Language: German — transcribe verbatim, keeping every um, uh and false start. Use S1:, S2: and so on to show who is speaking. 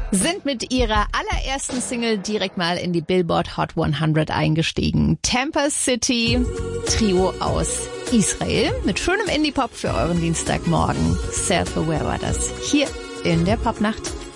S1: sind mit ihrer allerersten Single direkt mal in die Billboard Hot hundert eingestiegen. Tampa City, Trio aus Israel, mit schönem Indie-Pop für euren Dienstagmorgen. Self-Aware war das hier in der Popnacht.